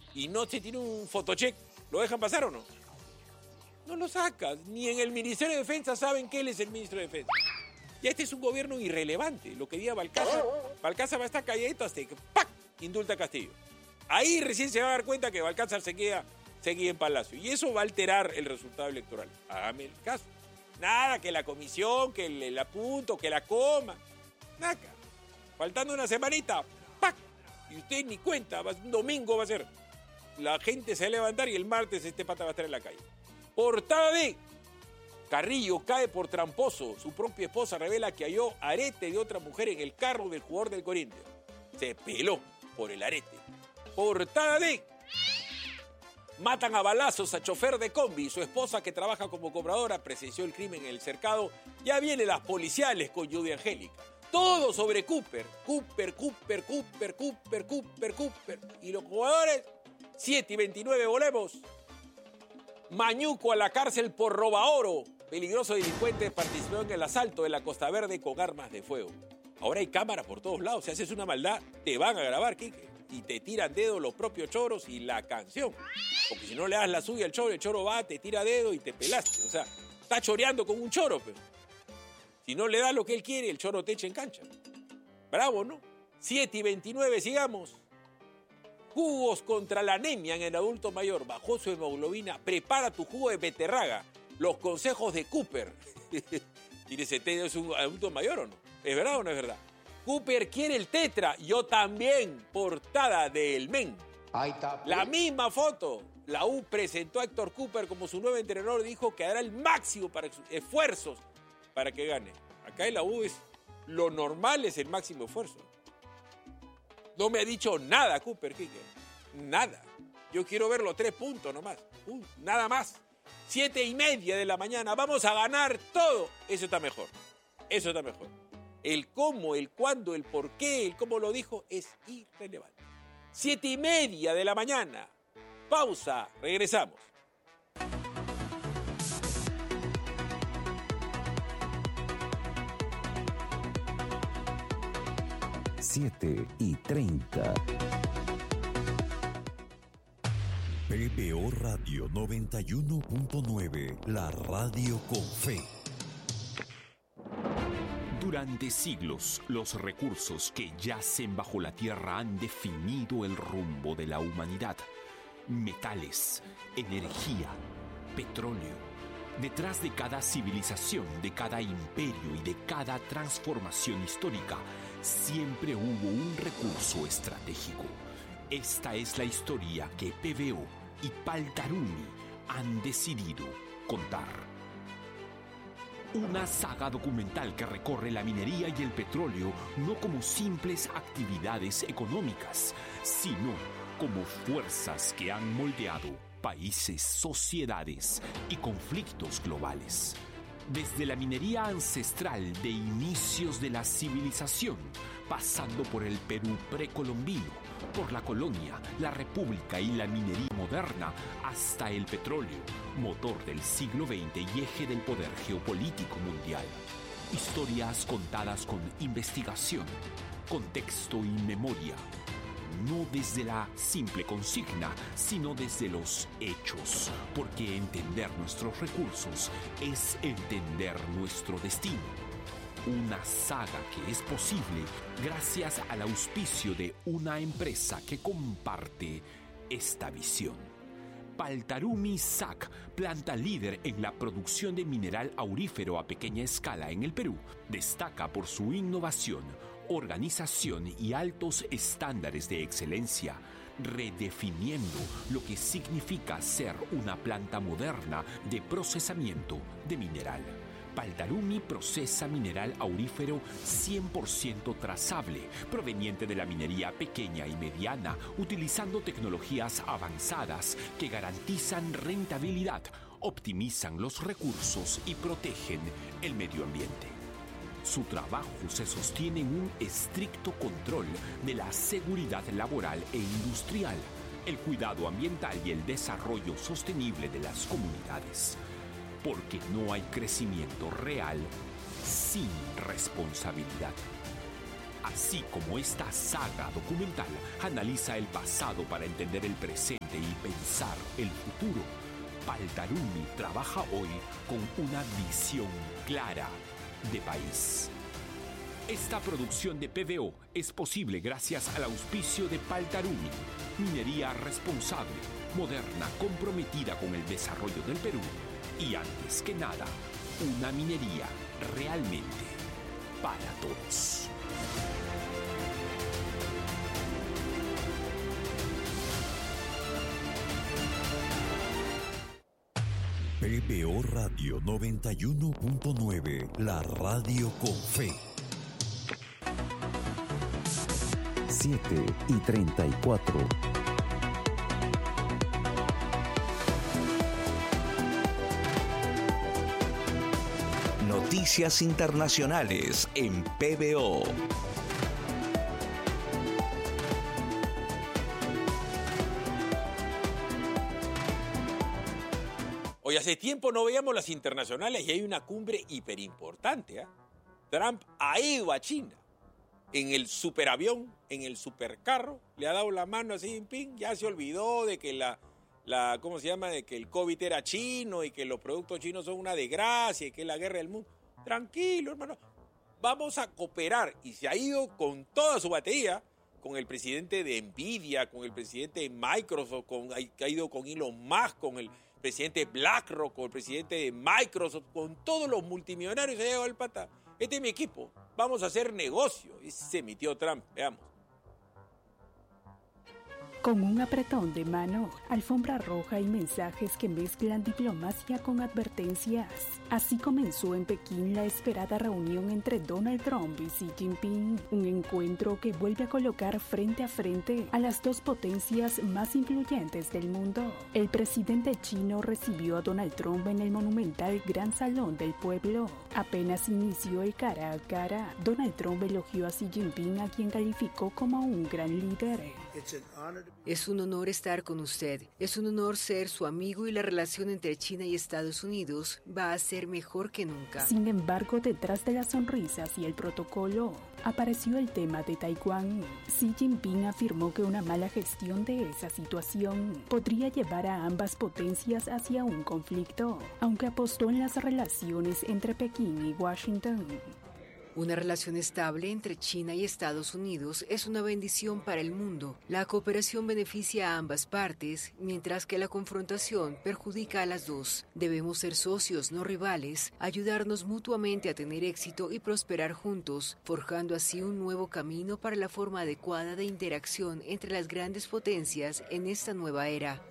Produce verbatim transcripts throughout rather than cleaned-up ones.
y no se tiene un fotocheck, ¿lo dejan pasar o no? No lo sacas. Ni en el Ministerio de Defensa saben que él es el ministro de Defensa. Y este es un gobierno irrelevante. Lo que diga Balcázar, Balcázar va a estar calladito hasta que ¡pac! Indulta a Castillo. Ahí recién se va a dar cuenta que Balcázar se queda, se queda en Palacio. Y eso va a alterar el resultado electoral. Hágame el caso. Nada, que la comisión, que el, el apunto, que la coma. Nada. Faltando una semanita, ¡pac! Y usted ni cuenta, va, un domingo va a ser. La gente se va a levantar y el martes este pata va a estar en la calle. Portada de Carrillo cae por tramposo. Su propia esposa revela que halló arete de otra mujer en el carro del jugador del Corinthians. Se peló por el arete. Portada de matan a balazos a chofer de combi. Su esposa, que trabaja como cobradora, presenció el crimen en el cercado. Ya vienen las policiales con Judy Angélica. Todo sobre Cooper. Cooper, Cooper, Cooper, Cooper, Cooper, Cooper. Y los jugadores, siete y veintinueve volemos. Mañuco a la cárcel por robaoro. Peligroso delincuente participó en el asalto de la Costa Verde con armas de fuego. Ahora hay cámaras por todos lados. Si haces una maldad, te van a grabar, Quique. Y te tiran dedo los propios choros y la canción. Porque si no le das la suya al choro, el choro va, te tira dedo y te pelaste. O sea, está choreando con un choro, pero si no le das lo que él quiere, el choro te echa en cancha. Bravo, ¿no? siete y veintinueve, sigamos. Jugos contra la anemia en el adulto mayor. Bajó su hemoglobina. Prepara tu jugo de beterraga. Los consejos de Cooper. ¿Tiene setenta es un adulto mayor o no? ¿Es verdad o no es verdad? Cooper quiere el tetra. Yo también. Portada del Men. Ahí está. La misma foto. La U presentó a Héctor Cooper como su nuevo entrenador. Dijo que hará el máximo para sus esfuerzos para que gane. Acá en la U es lo normal, es el máximo esfuerzo. No me ha dicho nada Cooper, Quique. Nada. Yo quiero ver los tres puntos nomás. Uh, nada más. Siete y media de la mañana. Vamos a ganar todo. Eso está mejor. Eso está mejor. El cómo, el cuándo, el por qué, el cómo lo dijo es irrelevante. Siete y media de la mañana. Pausa. Regresamos. siete y treinta. P B O Radio noventa y uno punto nueve, la radio con fe. Durante siglos, los recursos que yacen bajo la tierra han definido el rumbo de la humanidad. Metales, energía, petróleo. Detrás de cada civilización, de cada imperio y de cada transformación histórica, siempre hubo un recurso estratégico. Esta es la historia que P B O y Paltarumi han decidido contar. Una saga documental que recorre la minería y el petróleo no como simples actividades económicas, sino como fuerzas que han moldeado países, sociedades y conflictos globales. Desde la minería ancestral de inicios de la civilización, pasando por el Perú precolombino, por la colonia, la república y la minería moderna, hasta el petróleo, motor del siglo veinte y eje del poder geopolítico mundial. Historias contadas con investigación, contexto y memoria. No desde la simple consigna, sino desde los hechos, porque entender nuestros recursos es entender nuestro destino. Una saga que es posible gracias al auspicio de una empresa que comparte esta visión. Paltarumi S A C, planta líder en la producción de mineral aurífero a pequeña escala en el Perú, destaca por su innovación, organización y altos estándares de excelencia, redefiniendo lo que significa ser una planta moderna de procesamiento de mineral. Paltarumi procesa mineral aurífero cien por ciento trazable, proveniente de la minería pequeña y mediana, utilizando tecnologías avanzadas que garantizan rentabilidad, optimizan los recursos y protegen el medio ambiente. Su trabajo se sostiene en un estricto control de la seguridad laboral e industrial, el cuidado ambiental y el desarrollo sostenible de las comunidades. Porque no hay crecimiento real sin responsabilidad. Así como esta saga documental analiza el pasado para entender el presente y pensar el futuro, Paltarumi trabaja hoy con una visión clara de país. Esta producción de P B O es posible gracias al auspicio de Paltarumi, minería responsable, moderna, comprometida con el desarrollo del Perú y, antes que nada, una minería realmente para todos. P B O Radio noventa y uno punto nueve, la radio con fe. siete y treinta y cuatro. Noticias internacionales en P B O. Hoy hace tiempo no veíamos las internacionales y hay una cumbre hiperimportante. ¿eh? Trump ha ido a China en el superavión, en el supercarro, le ha dado la mano a Xi Jinping, ya se olvidó de que la, la, ¿cómo se llama? De que el COVID era chino y que los productos chinos son una desgracia y que es la guerra del mundo. Tranquilo, hermano, vamos a cooperar. Y se ha ido con toda su batería, con el presidente de Nvidia, con el presidente de Microsoft, con, ha ido con Elon Musk, con el presidente de BlackRock, con el presidente de Microsoft, con todos los multimillonarios se ha llegado el pata. Este es mi equipo, vamos a hacer negocio. Y se emitió Trump, veamos. Con un apretón de mano, alfombra roja y mensajes que mezclan diplomacia con advertencias. Así comenzó en Pekín la esperada reunión entre Donald Trump y Xi Jinping, un encuentro que vuelve a colocar frente a frente a las dos potencias más influyentes del mundo. El presidente chino recibió a Donald Trump en el monumental Gran Salón del Pueblo. Apenas inició el cara a cara, Donald Trump elogió a Xi Jinping, a quien calificó como un gran líder. Es un honor estar con usted. Es un honor ser su amigo y la relación entre China y Estados Unidos va a ser mejor que nunca. Sin embargo, detrás de las sonrisas y el protocolo, apareció el tema de Taiwán. Xi Jinping afirmó que una mala gestión de esa situación podría llevar a ambas potencias hacia un conflicto, aunque apostó en las relaciones entre Pekín y Washington. Una relación estable entre China y Estados Unidos es una bendición para el mundo. La cooperación beneficia a ambas partes, mientras que la confrontación perjudica a las dos. Debemos ser socios, no rivales, ayudarnos mutuamente a tener éxito y prosperar juntos, forjando así un nuevo camino para la forma adecuada de interacción entre las grandes potencias en esta nueva era.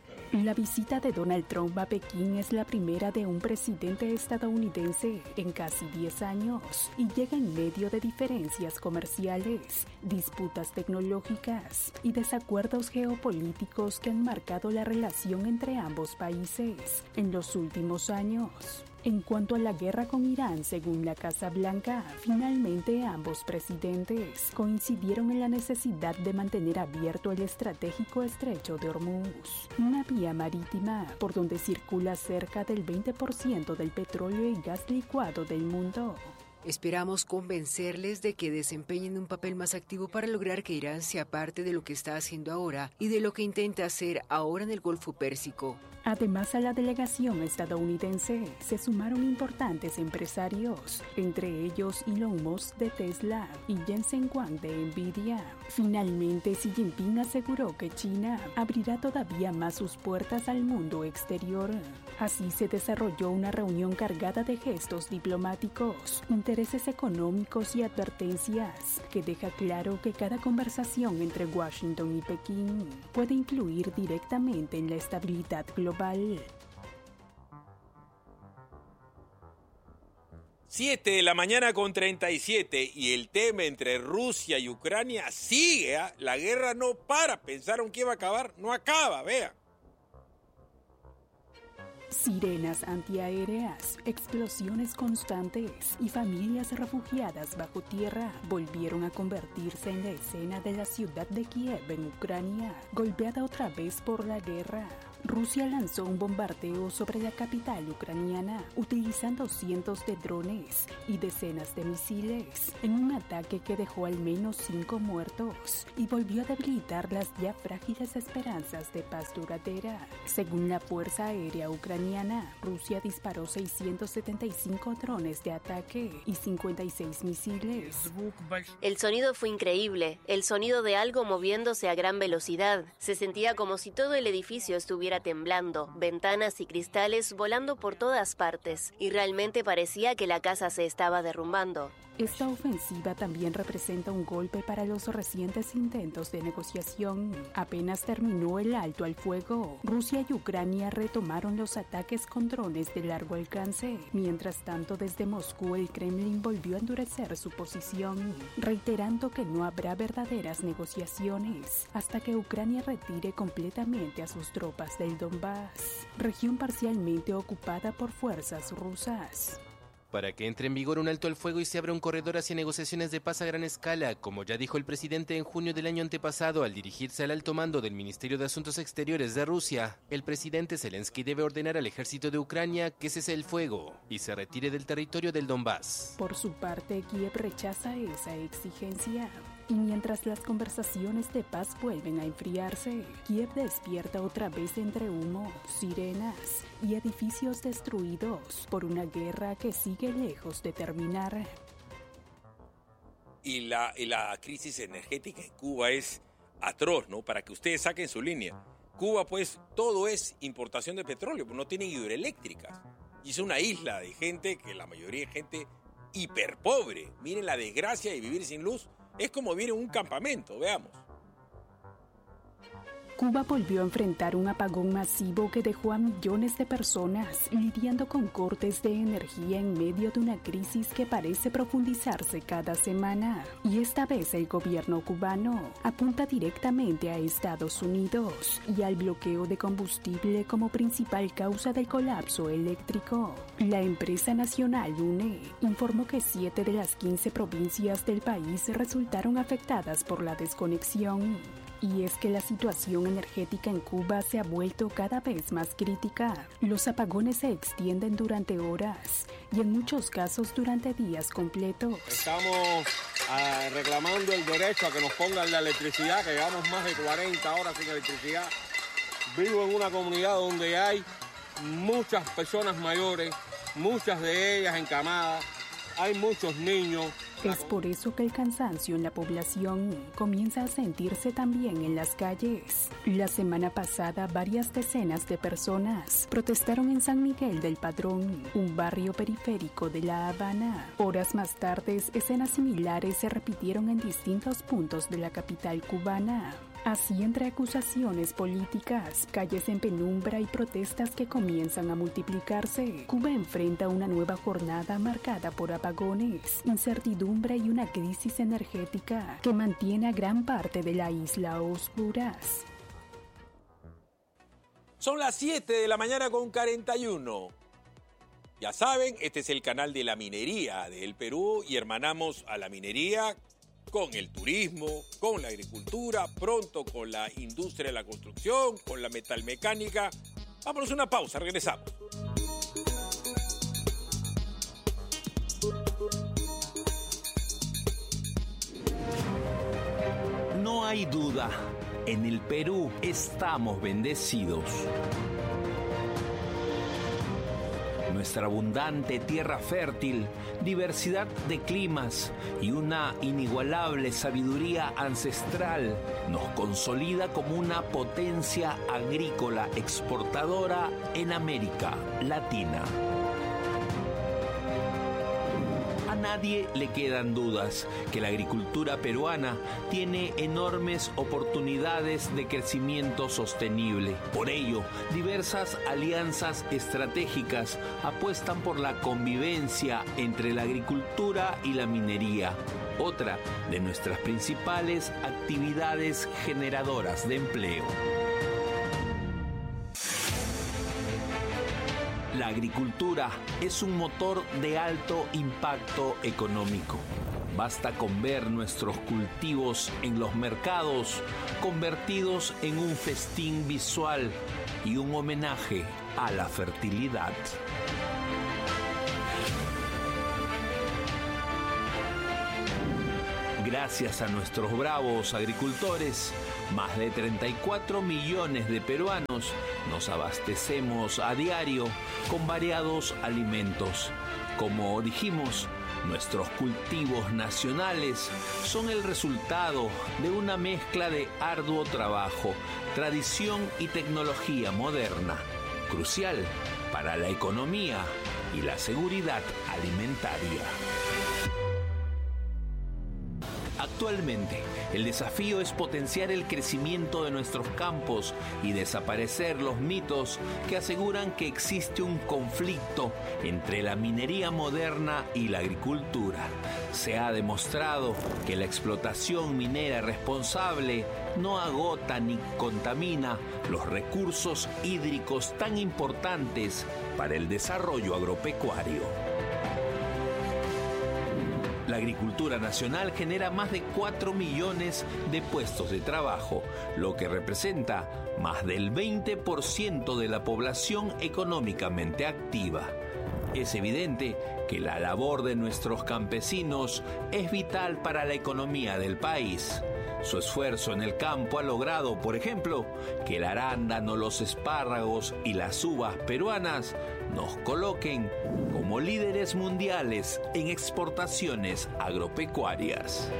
La visita de Donald Trump a Pekín es la primera de un presidente estadounidense en casi diez años y llega en medio de diferencias comerciales, disputas tecnológicas y desacuerdos geopolíticos que han marcado la relación entre ambos países en los últimos años. En cuanto a la guerra con Irán, según la Casa Blanca, finalmente ambos presidentes coincidieron en la necesidad de mantener abierto el estratégico estrecho de Hormuz, una vía marítima por donde circula cerca del veinte por ciento del petróleo y gas licuado del mundo. Esperamos convencerles de que desempeñen un papel más activo para lograr que Irán sea parte de lo que está haciendo ahora y de lo que intenta hacer ahora en el Golfo Pérsico. Además, a la delegación estadounidense se sumaron importantes empresarios, entre ellos Elon Musk de Tesla y Jensen Huang de Nvidia. Finalmente, Xi Jinping aseguró que China abrirá todavía más sus puertas al mundo exterior. Así se desarrolló una reunión cargada de gestos diplomáticos, intereses económicos y advertencias, que deja claro que cada conversación entre Washington y Pekín puede influir directamente en la estabilidad global. siete de la mañana con treinta y siete y el tema entre Rusia y Ucrania sigue, ¿eh? La guerra no para. Pensaron que iba a acabar, no acaba, vea. Sirenas antiaéreas, explosiones constantes y familias refugiadas bajo tierra volvieron a convertirse en la escena de la ciudad de Kiev en Ucrania, golpeada otra vez por la guerra. Rusia lanzó un bombardeo sobre la capital ucraniana utilizando cientos de drones y decenas de misiles en un ataque que dejó al menos cinco muertos y volvió a debilitar las ya frágiles esperanzas de paz duradera. Según la Fuerza Aérea Ucraniana, Rusia disparó seiscientos setenta y cinco drones de ataque y cincuenta y seis misiles. El sonido fue increíble, el sonido de algo moviéndose a gran velocidad. Se sentía como si todo el edificio estuviera temblando, ventanas y cristales volando por todas partes, y realmente parecía que la casa se estaba derrumbando. Esta ofensiva también representa un golpe para los recientes intentos de negociación. Apenas terminó el alto al fuego, Rusia y Ucrania retomaron los ataques con drones de largo alcance. Mientras tanto, desde Moscú, el Kremlin volvió a endurecer su posición, reiterando que no habrá verdaderas negociaciones hasta que Ucrania retire completamente a sus tropas del Donbass, región parcialmente ocupada por fuerzas rusas. Para que entre en vigor un alto al fuego y se abra un corredor hacia negociaciones de paz a gran escala, como ya dijo el presidente en junio del año antepasado al dirigirse al alto mando del Ministerio de Asuntos Exteriores de Rusia, el presidente Zelensky debe ordenar al ejército de Ucrania que cese el fuego y se retire del territorio del Donbass. Por su parte, Kiev rechaza esa exigencia. Y mientras las conversaciones de paz vuelven a enfriarse, Kiev despierta otra vez entre humo, sirenas y edificios destruidos por una guerra que sigue lejos de terminar. Y la, y la crisis energética en Cuba es atroz, ¿no? Para que ustedes saquen su línea. Cuba, pues, todo es importación de petróleo, pues no tienen hidroeléctricas. Y es una isla de gente que la mayoría es gente hiperpobre. Miren la desgracia de vivir sin luz. Es como vivir en un campamento, veamos. Cuba volvió a enfrentar un apagón masivo que dejó a millones de personas lidiando con cortes de energía en medio de una crisis que parece profundizarse cada semana. Y esta vez el gobierno cubano apunta directamente a Estados Unidos y al bloqueo de combustible como principal causa del colapso eléctrico. La empresa nacional U N E informó que siete de las quince provincias del país resultaron afectadas por la desconexión. Y es que la situación energética en Cuba se ha vuelto cada vez más crítica. Los apagones se extienden durante horas y en muchos casos durante días completos. Estamos uh, reclamando el derecho a que nos pongan la electricidad, que llevamos más de cuarenta horas sin electricidad. Vivo en una comunidad donde hay muchas personas mayores, muchas de ellas encamadas, hay muchos niños. Es por eso que el cansancio en la población comienza a sentirse también en las calles. La semana pasada, varias decenas de personas protestaron en San Miguel del Padrón, un barrio periférico de La Habana. Horas más tarde, escenas similares se repitieron en distintos puntos de la capital cubana. Así, entre acusaciones políticas, calles en penumbra y protestas que comienzan a multiplicarse, Cuba enfrenta una nueva jornada marcada por apagones, incertidumbre y una crisis energética que mantiene a gran parte de la isla a oscuras. Son las siete de la mañana con cuarenta y uno. Ya saben, este es el canal de la minería del Perú y hermanamos a la minería con el turismo, con la agricultura, pronto con la industria de la construcción, con la metalmecánica. Vámonos a una pausa, regresamos. No hay duda, en el Perú estamos bendecidos. Nuestra abundante tierra fértil, diversidad de climas y una inigualable sabiduría ancestral nos consolida como una potencia agrícola exportadora en América Latina. A nadie le quedan dudas que la agricultura peruana tiene enormes oportunidades de crecimiento sostenible. Por ello, diversas alianzas estratégicas apuestan por la convivencia entre la agricultura y la minería, otra de nuestras principales actividades generadoras de empleo. La agricultura es un motor de alto impacto económico. Basta con ver nuestros cultivos en los mercados, convertidos en un festín visual y un homenaje a la fertilidad. Gracias a nuestros bravos agricultores, más de treinta y cuatro millones de peruanos nos abastecemos a diario con variados alimentos. Como dijimos, nuestros cultivos nacionales son el resultado de una mezcla de arduo trabajo, tradición y tecnología moderna, crucial para la economía y la seguridad alimentaria. Actualmente, el desafío es potenciar el crecimiento de nuestros campos y desaparecer los mitos que aseguran que existe un conflicto entre la minería moderna y la agricultura. Se ha demostrado que la explotación minera responsable no agota ni contamina los recursos hídricos tan importantes para el desarrollo agropecuario. La agricultura nacional genera más de cuatro millones de puestos de trabajo, lo que representa más del veinte por ciento de la población económicamente activa. Es evidente que la labor de nuestros campesinos es vital para la economía del país. Su esfuerzo en el campo ha logrado, por ejemplo, que el arándano, los espárragos y las uvas peruanas nos coloquen como líderes mundiales en exportaciones agropecuarias.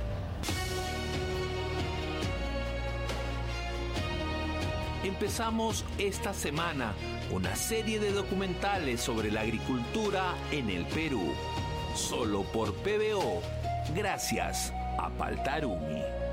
Empezamos esta semana una serie de documentales sobre la agricultura en el Perú, solo por P B O, gracias a Paltarumi.